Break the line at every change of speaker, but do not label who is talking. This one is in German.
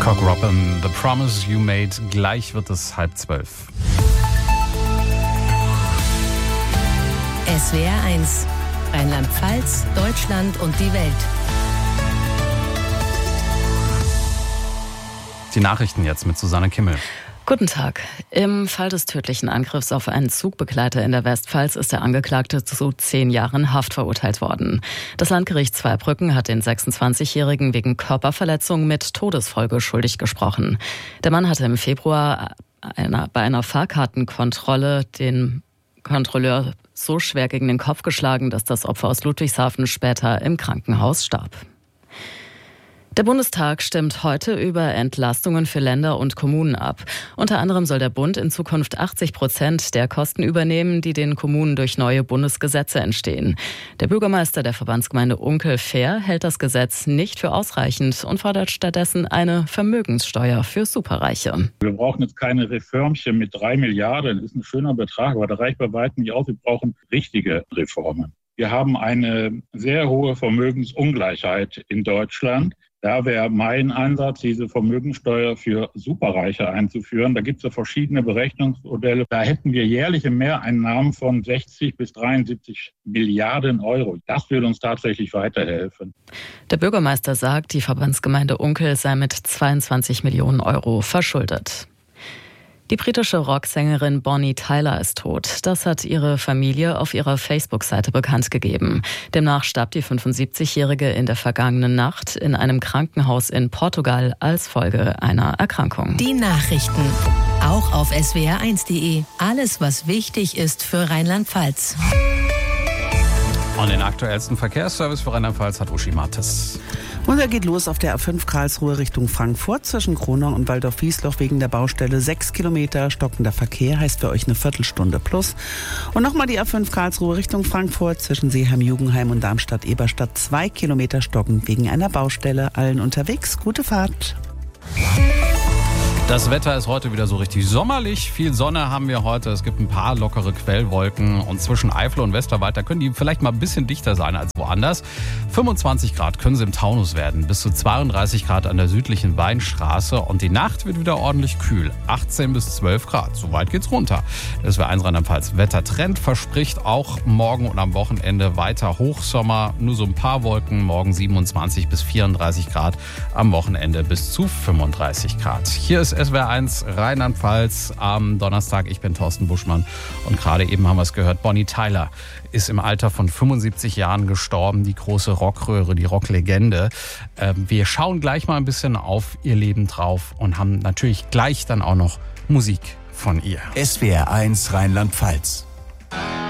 Cock Robin, The Promise You Made. Gleich wird es 11:30.
SWR 1, Rheinland-Pfalz, Deutschland und die Welt.
Die Nachrichten jetzt mit Susanne Kimmel.
Guten Tag. Im Fall des tödlichen Angriffs auf einen Zugbegleiter in der Westpfalz ist der Angeklagte zu 10 Jahren Haft verurteilt worden. Das Landgericht Zweibrücken hat den 26-Jährigen wegen Körperverletzung mit Todesfolge schuldig gesprochen. Der Mann hatte im Februar bei einer Fahrkartenkontrolle den Kontrolleur so schwer gegen den Kopf geschlagen, dass das Opfer aus Ludwigshafen später im Krankenhaus starb. Der Bundestag stimmt heute über Entlastungen für Länder und Kommunen ab. Unter anderem soll der Bund in Zukunft 80% der Kosten übernehmen, die den Kommunen durch neue Bundesgesetze entstehen. Der Bürgermeister der Verbandsgemeinde Unkel-Fehr hält das Gesetz nicht für ausreichend und fordert stattdessen eine Vermögenssteuer für Superreiche.
Wir brauchen jetzt keine Reformchen mit 3 Milliarden, das ist ein schöner Betrag, aber der reicht bei weitem nicht aus. Wir brauchen richtige Reformen. Wir haben eine sehr hohe Vermögensungleichheit in Deutschland. Da wäre mein Ansatz, diese Vermögensteuer für Superreiche einzuführen. Da gibt es ja verschiedene Berechnungsmodelle. Da hätten wir jährliche Mehreinnahmen von 60 bis 73 Milliarden Euro. Das würde uns tatsächlich weiterhelfen.
Der Bürgermeister sagt, die Verbandsgemeinde Unkel sei mit 22 Millionen Euro verschuldet. Die britische Rocksängerin Bonnie Tyler ist tot. Das hat ihre Familie auf ihrer Facebook-Seite bekannt gegeben. Demnach starb die 75-Jährige in der vergangenen Nacht in einem Krankenhaus in Portugal als Folge einer Erkrankung.
Die Nachrichten, auch auf swr1.de. Alles, was wichtig ist für Rheinland-Pfalz.
Und den aktuellsten Verkehrsservice für Rheinland-Pfalz hat Uschi Mattes.
Und er geht los auf der A5 Karlsruhe Richtung Frankfurt zwischen Kronau und Waldorf-Wiesloch wegen der Baustelle. 6 Kilometer stockender Verkehr heißt für euch eine Viertelstunde plus. Und nochmal die A5 Karlsruhe Richtung Frankfurt zwischen Seeheim-Jugenheim und Darmstadt-Eberstadt. 2 Kilometer stockend wegen einer Baustelle. Allen unterwegs. Gute Fahrt.
Das Wetter ist heute wieder so richtig sommerlich. Viel Sonne haben wir heute. Es gibt ein paar lockere Quellwolken. Und zwischen Eifel und Westerwald, da können die vielleicht mal ein bisschen dichter sein als woanders. 25 Grad können sie im Taunus werden. Bis zu 32 Grad an der südlichen Weinstraße. Und die Nacht wird wieder ordentlich kühl. 18 bis 12 Grad. So weit geht's runter. Das wäre Rheinland-Pfalz Wettertrend. Verspricht auch morgen und am Wochenende weiter Hochsommer. Nur so ein paar Wolken. Morgen 27 bis 34 Grad. Am Wochenende bis zu 35 Grad. Hier ist SWR 1 Rheinland-Pfalz am Donnerstag. Ich bin Thorsten Buschmann und gerade eben haben wir es gehört, Bonnie Tyler ist im Alter von 75 Jahren gestorben, die große Rockröhre, die Rocklegende. Wir schauen gleich mal ein bisschen auf ihr Leben drauf und haben natürlich gleich dann auch noch Musik von ihr.
SWR 1 Rheinland-Pfalz.